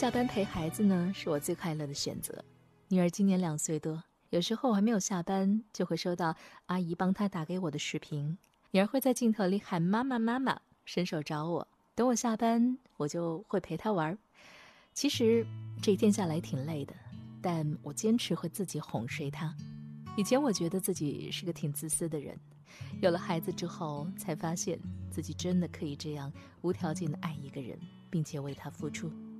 下班陪孩子呢，是我最快乐的选择。女儿今年2岁多，有时候还没有下班，就会收到阿姨帮她打给我的视频。女儿会在镜头里喊妈妈妈妈，伸手找我。等我下班，我就会陪她玩。其实这一天下来挺累的，但我坚持会自己哄睡她。以前我觉得自己是个挺自私的人，有了孩子之后，才发现自己真的可以这样无条件地爱一个人，并且为他付出。